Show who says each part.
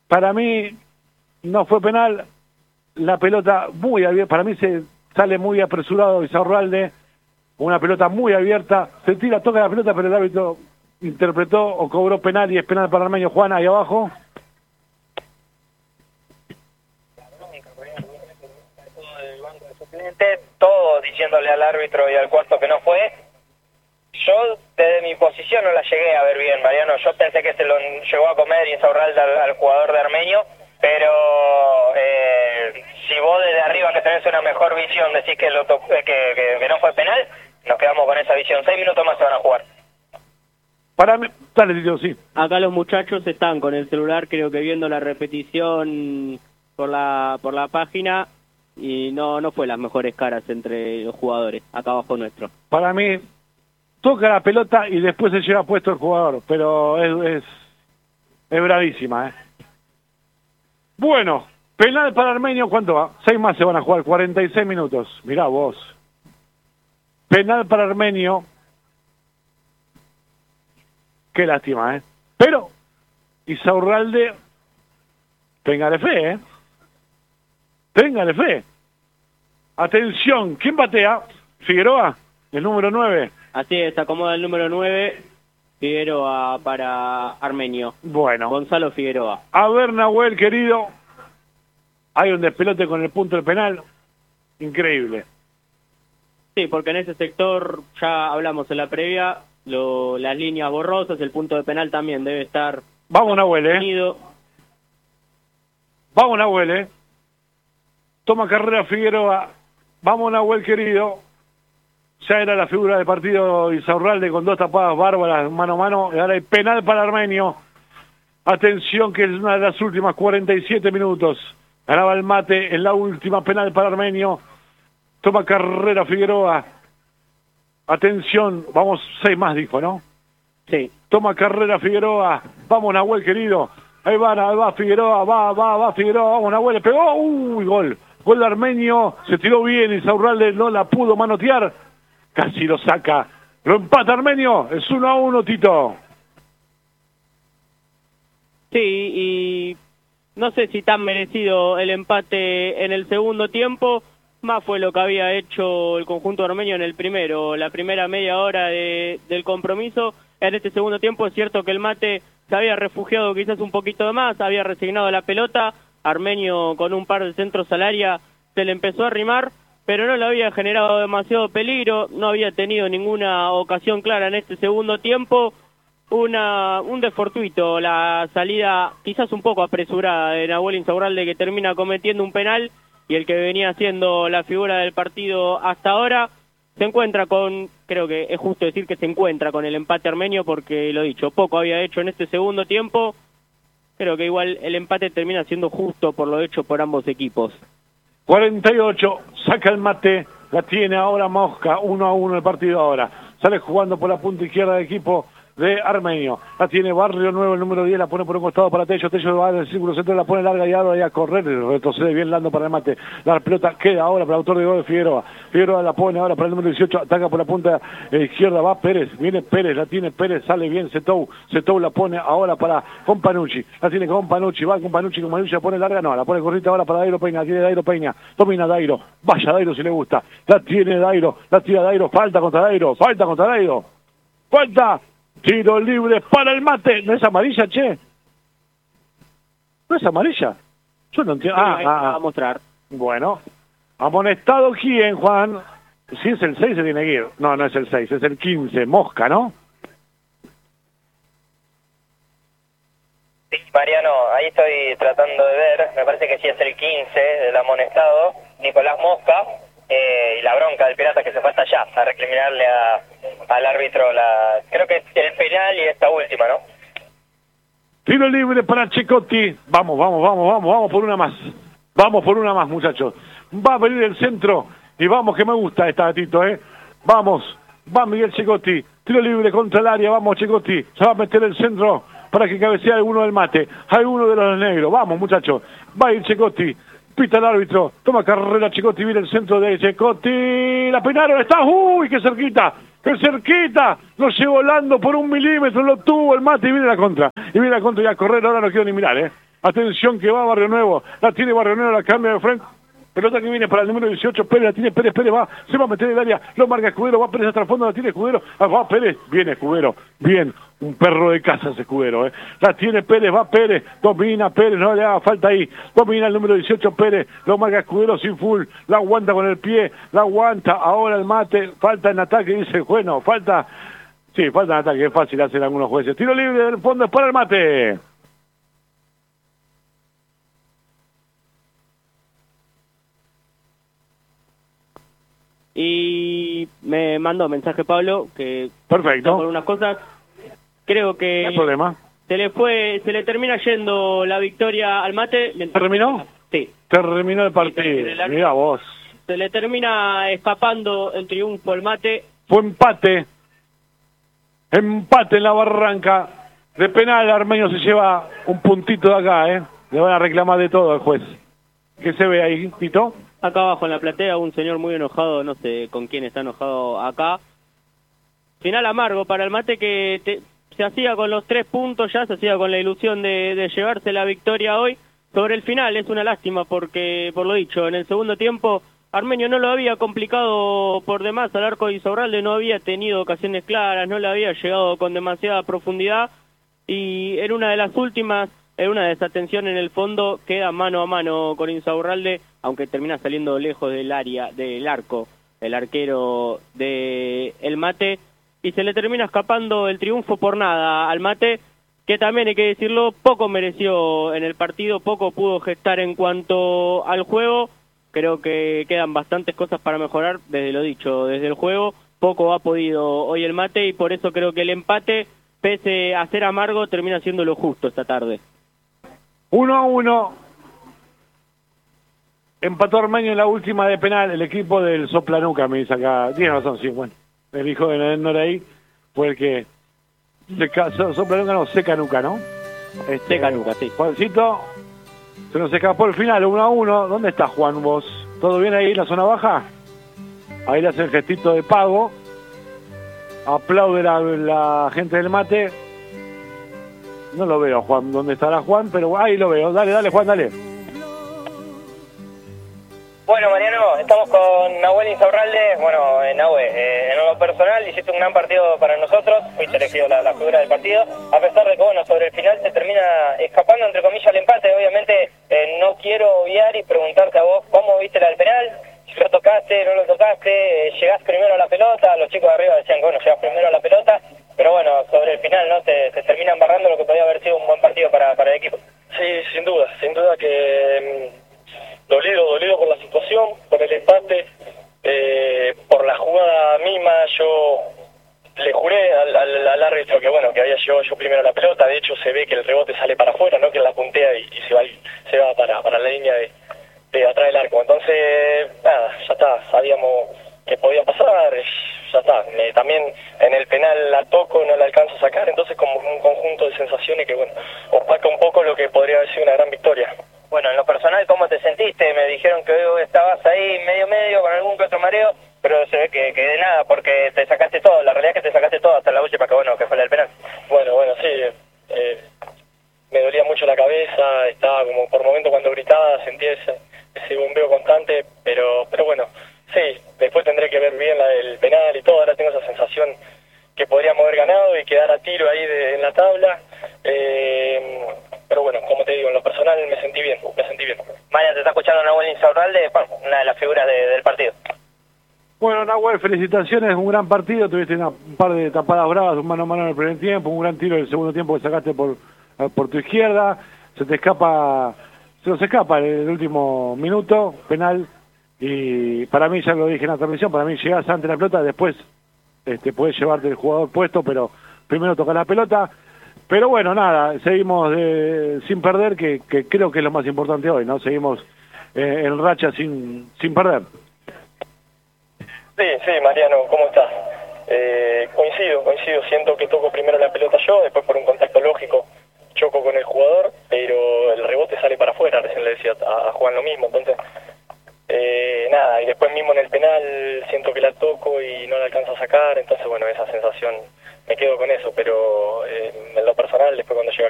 Speaker 1: Para mí no fue penal, la pelota muy abierta, para mí se sale muy apresurado Isaurralde, una pelota muy abierta, se tira, toca la pelota, pero el árbitro interpretó o cobró penal y es penal para Armenio. Juan, ahí abajo.
Speaker 2: Todos diciéndole al árbitro y al cuarto que no fue. Yo desde mi posición no la llegué a ver bien, Mariano. Yo pensé que se lo llegó a comer Insaurralde al jugador de Armenio, pero si vos desde arriba que tenés una mejor visión decís que no fue penal, nos quedamos con esa visión. 6 minutos más se van a jugar.
Speaker 1: Para mí, dale, Tito, sí.
Speaker 3: Acá los muchachos están con el celular, creo que viendo la repetición por la página, y no fue las mejores caras entre los jugadores, acá abajo nuestro.
Speaker 1: Para mí, toca la pelota y después se lleva puesto el jugador, pero es bravísima, ¿eh? Bueno, penal para Armenio, ¿cuánto va? 6 más se van a jugar, 46 minutos. Mirá vos. Penal para Armenio. Qué lástima, ¿eh? Pero, Isaurralde, téngale fe, ¿eh? Téngale fe. Atención, ¿quién batea? Figueroa, el número 9.
Speaker 3: Así es, acomoda el número 9, Figueroa para Armenio.
Speaker 1: Bueno.
Speaker 3: Gonzalo Figueroa.
Speaker 1: A ver, Nahuel, querido. Hay un despelote con el punto del penal. Increíble.
Speaker 3: Sí, porque en ese sector, ya hablamos en la previa, las líneas borrosas, el punto de penal también debe estar...
Speaker 1: Vamos, Nahuel,
Speaker 3: unido.
Speaker 1: Vamos, Nahuel, Toma carrera Figueroa. Vamos, Nahuel, querido. Ya era la figura del partido Isaurralde con 2 tapadas bárbaras mano a mano. Y ahora hay penal para Armenio. Atención, que es una de las últimas 47 minutos. Ganaba el mate en la última penal para Armenio. Toma carrera Figueroa. Atención, vamos, 6 más, dijo, ¿no?
Speaker 3: Sí.
Speaker 1: Toma carrera Figueroa. Vamos, Nahuel, querido. Ahí va Figueroa, va Figueroa, vamos, Nahuel, le pegó, gol. Gol de Armenio, se tiró bien, Isaurralde no la pudo manotear. Casi lo saca. Lo empata Armenio, es 1-1, Tito.
Speaker 3: Sí, y no sé si tan merecido el empate en el segundo tiempo, más fue lo que había hecho el conjunto armenio en el primero, la primera media hora del compromiso. En este segundo tiempo es cierto que el mate se había refugiado quizás un poquito más, había resignado la pelota, Armenio con un par de centros al área se le empezó a arrimar, pero no le había generado demasiado peligro, no había tenido ninguna ocasión clara en este segundo tiempo. Un desfortuito, la salida quizás un poco apresurada de Nahuel Insaurralde, que termina cometiendo un penal, y el que venía siendo la figura del partido hasta ahora se encuentra con, creo que es justo decir que se encuentra con el empate armenio, porque lo dicho, poco había hecho en este segundo tiempo. Creo que igual el empate termina siendo justo por lo hecho por ambos equipos.
Speaker 1: 48, saca el mate, la tiene ahora Mosca, 1-1 el partido ahora. Sale jugando por la punta izquierda del equipo de Armenio. La tiene Barrio Nuevo, el número 10, la pone por un costado para Tello. Tello va del círculo central, la pone larga y ahora a correr, retrocede bien Lando para el mate. La pelota queda ahora para el autor de gol de Figueroa. Figueroa la pone ahora para el número 18, ataca por la punta izquierda, va Pérez, viene Pérez, la tiene Pérez, sale bien Setou la pone ahora para Companucci. La tiene Companucci, va Companucci la pone larga, no, la pone corrita ahora para Dairo Peña, la tiene Dairo Peña, domina Dairo, vaya Dairo si le gusta, la tiene Dairo, la tira Dairo, falta contra Dairo, falta. Tiro libre para el mate. ¿No es amarilla, che? ¿No es amarilla? Yo no entiendo.
Speaker 3: Va a mostrar.
Speaker 1: Bueno. ¿Amonestado quién, Juan? Si es el 6 se tiene que ir. No, no es el 6, es el 15. Mosca, ¿no?
Speaker 2: Sí, Mariano, ahí estoy tratando de ver. Me parece que sí es el 15 el amonestado. Nicolás Mosca. Y la bronca del Pirata que se fue hasta allá a recriminarle al árbitro creo que es el penal y esta última, ¿no?
Speaker 1: Tiro libre para Checotti. Vamos por una más. Vamos por una más, muchachos. Va a venir el centro y vamos, que me gusta esta, Tito, Vamos, va Miguel Checotti. Tiro libre contra el área, vamos Checotti. Se va a meter el centro para que cabecee alguno del mate. Alguno de los negros. Vamos, muchachos. Va a ir Checotti. Pita el árbitro, toma carrera Checotti, viene el centro de Checotti, la peinaron, está, ¡uy, qué cerquita! Lo llevó Lando por 1 milímetro, lo tuvo el mate y viene la contra, y a correr, ahora no quiero ni mirar, Atención que va Barrio Nuevo. La tiene Barrio Nuevo, la cambia de frente. Pelota que viene para el número 18, Pérez, la tiene Pérez, va, se va a meter en el área, lo marca Escudero, va Pérez hasta el fondo, la tiene Escudero, va Pérez, viene Escudero, bien, un perro de casa ese Escudero, la tiene Pérez, va Pérez, domina Pérez, no le haga falta ahí, domina el número 18 Pérez, lo marca Escudero sin full, la aguanta con el pie, la aguanta, ahora el mate, falta en ataque, dice, bueno, falta en ataque, es fácil hacer algunos jueces, tiro libre del fondo, es para el mate.
Speaker 3: Y me mandó mensaje Pablo que
Speaker 1: perfecto
Speaker 3: por unas cosas creo que
Speaker 1: no hay problema.
Speaker 3: se le termina yendo la victoria al mate.
Speaker 1: ¿Terminó?
Speaker 3: Sí,
Speaker 1: terminó el partido. Mirá vos,
Speaker 3: se le termina escapando el triunfo al mate.
Speaker 1: Fue empate en la Barranca, de penal. Armenio se lleva un puntito de acá, le van a reclamar de todo al juez. ¿Qué se ve ahí, Tito?
Speaker 3: Acá abajo en la platea un señor muy enojado, no sé con quién está enojado acá. Final amargo para el mate que se hacía con los 3 puntos ya, se hacía con la ilusión de llevarse la victoria hoy. Sobre el final es una lástima porque, por lo dicho, en el segundo tiempo Armenio no lo había complicado por demás al arco de Insaurralde, no había tenido ocasiones claras, no le había llegado con demasiada profundidad y en una de las últimas, en una desatención en el fondo, queda mano a mano con Insaurralde, aunque termina saliendo lejos del área, del arco, el arquero de el mate, y se le termina escapando el triunfo por nada al mate, que también hay que decirlo, poco mereció en el partido, poco pudo gestar en cuanto al juego. Creo que quedan bastantes cosas para mejorar, desde lo dicho, desde el juego, poco ha podido hoy el mate, y por eso creo que el empate, pese a ser amargo, termina siendo lo justo esta tarde.
Speaker 1: 1-1. Empató Armenio en la última de penal, el equipo del Soplanuca, me dice acá. Tiene razón, sí, bueno. El hijo de Noraí fue el que... Soplanuca no, Secanuca, ¿no?
Speaker 3: Secanuca, sí.
Speaker 1: Juancito, se nos escapó el final, 1-1. ¿Dónde está Juan vos? ¿Todo bien ahí en la zona baja? Ahí le hace el gestito de pago. Aplaude la gente del mate. No lo veo, Juan. ¿Dónde estará Juan? Pero ahí lo veo. Dale, Juan, dale.
Speaker 2: Bueno, Mariano, estamos con Nahuel Insaurralde. Bueno, Nahuel, en lo personal hiciste un gran partido para nosotros, fuiste elegido la figura del partido, a pesar de que, bueno, sobre el final se termina escapando, entre comillas, el empate. Obviamente no quiero obviar y preguntarte a vos cómo viste el penal, si lo tocaste, no lo tocaste, llegás primero a la pelota, los chicos de arriba decían que, bueno, llegás primero a la pelota, pero bueno, sobre el final, ¿no? Se termina embarrando lo que podía haber sido un buen partido para el equipo.
Speaker 4: Sí, sin duda que... Dolido por la situación, por el empate, por la jugada misma. Yo le juré al árbitro que bueno, que había llegado yo primero a la pelota. De hecho se ve que el rebote sale para afuera, no que la puntea y se va para la línea de atrás del arco. Entonces, nada, ya está, sabíamos que podía pasar, ya está. También en el penal la toco, no la alcanzo a sacar, entonces como un conjunto de sensaciones que bueno, opaca un poco lo que podría haber sido una gran victoria.
Speaker 2: Bueno, en lo personal, ¿cómo te sentiste? Me dijeron que hoy estabas ahí medio con algún que otro mareo, pero se ve que de nada, porque te sacaste todo. La realidad es que te sacaste todo hasta la última, que fue la del penal.
Speaker 4: Bueno, sí. Me dolía mucho la cabeza, estaba como por momentos cuando gritaba, sentía ese bombeo constante, pero bueno, sí, después tendré que ver bien la del penal y todo. Ahora tengo esa sensación que podríamos haber ganado y quedar a tiro ahí en la tabla. Pero bueno, como te digo, en lo personal me sentí bien.
Speaker 2: Mañana te está escuchando Nahuel Insaurralde, una de las figuras del partido.
Speaker 1: Bueno, Nahuel, felicitaciones, un gran partido, tuviste un par de tapadas bravas, un mano a mano en el primer tiempo, un gran tiro en el segundo tiempo que sacaste por tu izquierda, se nos escapa el último minuto, penal, y para mí, ya lo dije en la transmisión, para mí llegás ante la pelota, después podés llevarte el jugador puesto, pero primero tocar la pelota. Pero bueno, nada, seguimos sin perder, que creo que es lo más importante hoy, ¿no? Seguimos en racha sin perder.
Speaker 4: Sí, Mariano, ¿cómo estás? Coincido, siento que toco primero la pelota yo, después por un contacto lógico choco con el jugador, pero el rebote sale para afuera, recién le decía a Juan lo mismo, entonces nada, y después mismo en el penal siento que la toco y no la alcanzo a sacar, entonces bueno, esa sensación, me quedo con eso, pero en lo personal, después cuando llega